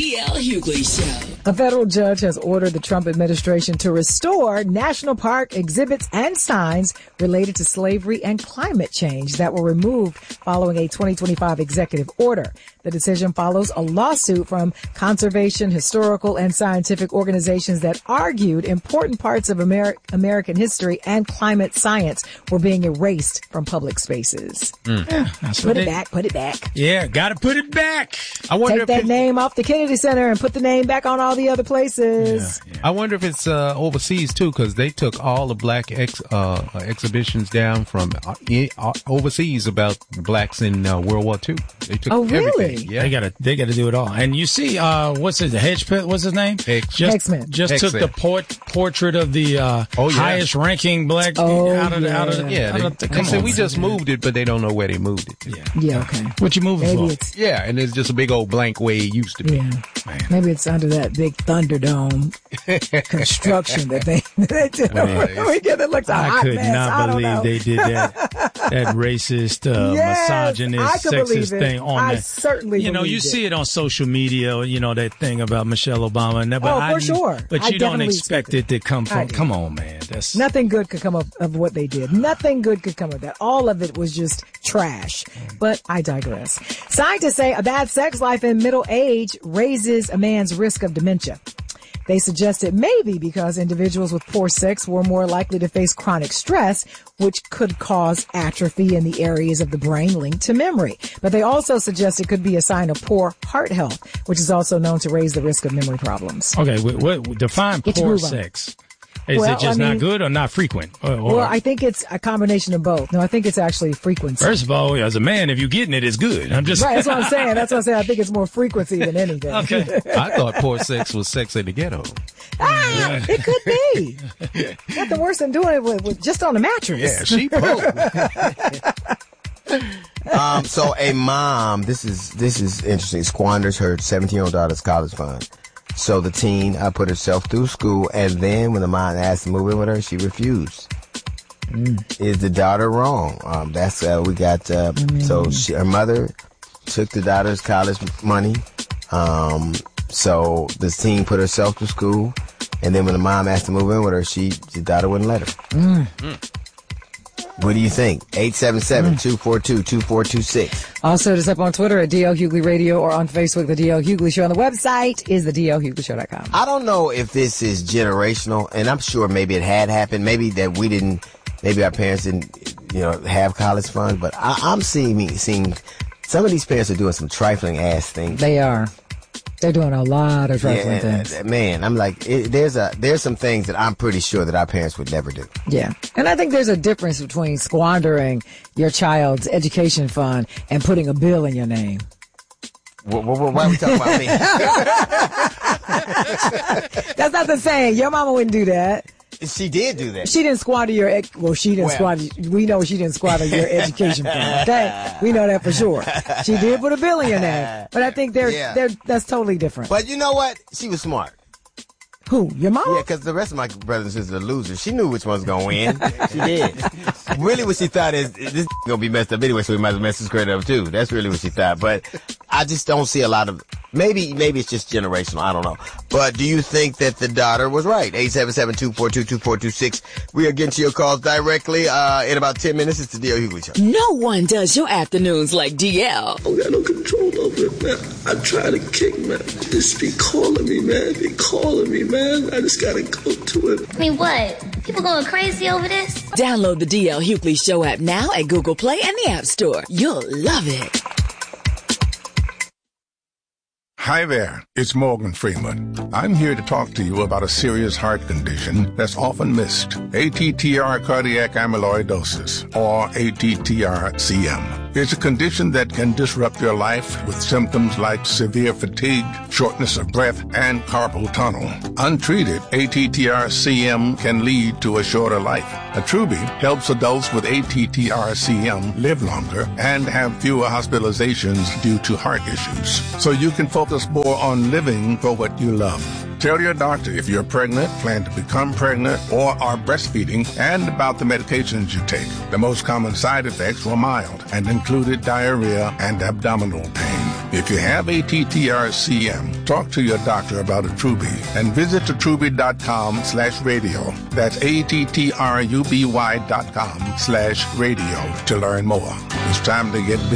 DL Hughley Show. A federal judge has ordered the Trump administration to restore national park exhibits and signs related to slavery and climate change that were removed following a 2025 executive order. The decision follows a lawsuit from conservation, historical, and scientific organizations that argued important parts of American history and climate science were being erased from public spaces. Put it back. Yeah, gotta put it back. I wonder Take that name off the Kennedy Center and put the name back on all the other places. Yeah. I wonder if it's overseas too, because they took all the black exhibitions down from overseas about blacks in World War II. They took everything. Yeah. They gotta do it all. And you see, what's his name? Hexman. Just took the portrait of the highest ranking black out of the. They said we just moved it, but they don't know where they moved it. Yeah. Okay. What you moving for? Yeah, and it's just a big old blank way it used to be. Yeah. Man. Maybe it's under that big Thunderdome construction that they did. It looks I could not believe they did that racist, misogynist, sexist thing on that. I certainly you see it on social media, that thing about Michelle Obama and that. But for sure. But you don't expect it to come from. Come on, man. Nothing good could come of what they did. Nothing good could come of that. All of it was just trash. But I digress. Scientists say a bad sex life in middle age raises a man's risk of dementia. They suggest it may be because individuals with poor sex were more likely to face chronic stress, which could cause atrophy in the areas of the brain linked to memory. But they also suggest it could be a sign of poor heart health, which is also known to raise the risk of memory problems. Okay, define poor sex. Is it just not good or not frequent? Well, I think it's a combination of both. No, I think it's actually frequency. First of all, as a man, if you're getting it, it's good. Right, that's what I'm saying. I think it's more frequency than anything. Okay. I thought poor sex was sex in the ghetto. It could be. Nothing worse than doing it with just on the mattress. Yeah, she broke. So a mom, this is interesting, squanders her 17-year-old daughter's college fund. So the teen put herself through school, and then when the mom asked to move in with her, she refused. Is the daughter wrong? That's we got. So her mother took the daughter's college money. So the teen put herself through school, and then when the mom asked to move in with her, the daughter wouldn't let her. What do you think? 877-242-2426. Also, just up on Twitter at DL Hughley Radio or on Facebook, The DL Hughley Show. On the website is thedlhughley.com. I don't know if this is generational, and I'm sure maybe it had happened. Maybe that maybe our parents didn't, have college funds. But I'm seeing some of these parents are doing some trifling ass things. They are. They're doing a lot of trifling things. Man, I'm like, there's some things that I'm pretty sure that our parents would never do. Yeah. And I think there's a difference between squandering your child's education fund and putting a bill in your name. Why are we talking about me? That's not the same. Your mama wouldn't do that. She did do that. She didn't squander squander. We know she didn't squander your education fund. Okay, we know that for sure. She did put a bill in your name, but I think that's totally different. But you know what? She was smart. Who? Your mama? Yeah, because the rest of my brothers and sisters are losers. She knew which one's gonna win. She did. Really, what she thought is this gonna be messed up anyway, so we might as well mess this credit up too. That's really what she thought. But I just don't see a lot of. Maybe it's just generational. I don't know. But do you think that the daughter was right? 877-242-2426. We are getting to your calls directly in about 10 minutes. It's the DL Hughley Show. No one does your afternoons like DL. I don't got no control over it, man. I try to kick, man. Just be calling me, man. I just gotta go to it. I mean, what? People going crazy over this? Download the DL Hughley Show app now at Google Play and the App Store. You'll love it. Hi there, it's Morgan Freeman. I'm here to talk to you about a serious heart condition that's often missed. ATTR cardiac amyloidosis, or ATTR-CM. It's a condition that can disrupt your life with symptoms like severe fatigue, shortness of breath, and carpal tunnel. Untreated, ATTR-CM can lead to a shorter life. Attruby helps adults with ATTR-CM live longer and have fewer hospitalizations due to heart issues. So you can focus more on living for what you love. Tell your doctor if you're pregnant, plan to become pregnant, or are breastfeeding, and about the medications you take. The most common side effects were mild and included diarrhea and abdominal pain. If you have ATTR-CM, talk to your doctor about Attruby and visit attruby.com/radio. That's ATTRUBY.com/radio to learn more. It's time to get busy.